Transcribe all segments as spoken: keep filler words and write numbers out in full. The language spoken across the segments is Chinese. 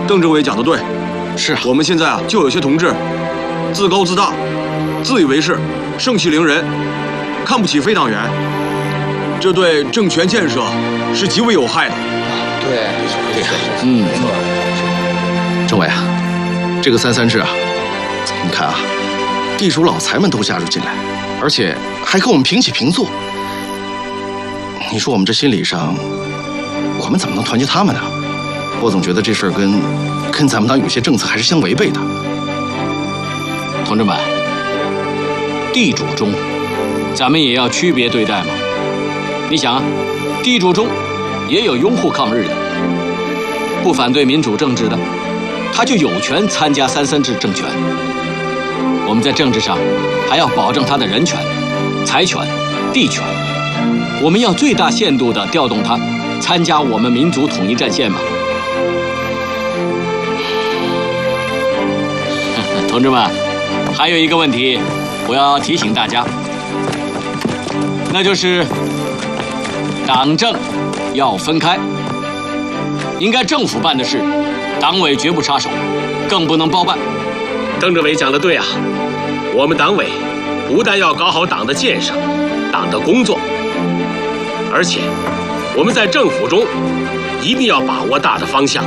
邓政委讲的对， 是啊， 我们现在啊，就有些同志自高自大，自以为是，盛气凌人，看不起非党员，这对政权建设是极为有害的。 对， 对，嗯，政委啊，这个三三制啊，你看啊，地主老财们都加入进来，而且还跟我们平起平坐。你说我们这心理上，我们怎么能团结他们呢？我总觉得这事儿跟跟咱们党有些政策还是相违背的。 同志们，地主中，咱们也要区别对待嘛。你想啊，地主中也有拥护抗日的，不反对民主政治的，他就有权参加三三制政权。我们在政治上还要保证他的人权、财权、地权。我们要最大限度地调动他参加我们民族统一战线嘛。同志们，还有一个问题，我要提醒大家，那就是党政要分开，应该政府办的事，党委绝不插手，更不能包办。 邓政委讲得对啊，我们党委不但要搞好党的建设、党的工作，而且我们在政府中一定要把握大的方向。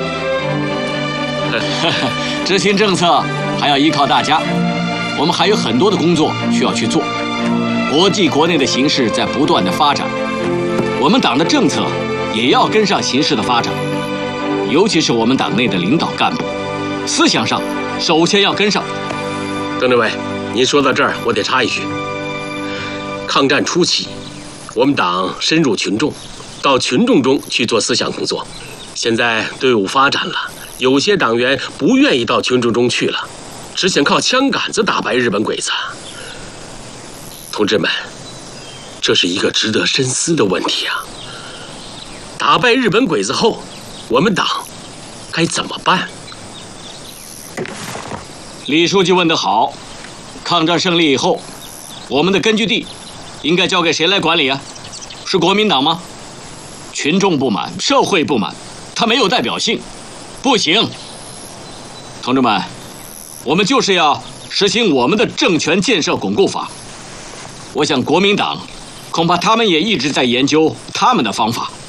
执行政策还要依靠大家，我们还有很多的工作需要去做。国际国内的形势在不断的发展，我们党的政策也要跟上形势的发展，尤其是我们党内的领导干部，思想上首先要跟上。 邓政委，您说到这儿，我得插一句：抗战初期，我们党深入群众，到群众中去做思想工作。现在队伍发展了，有些党员不愿意到群众中去了，只想靠枪杆子打败日本鬼子。同志们，这是一个值得深思的问题啊！打败日本鬼子后，我们党该怎么办？ 李书记问得好，抗战胜利以后，我们的根据地应该交给谁来管理啊？是国民党吗？群众不满，社会不满，它没有代表性，不行。同志们，我们就是要实行我们的政权建设巩固法。我想国民党恐怕他们也一直在研究他们的方法。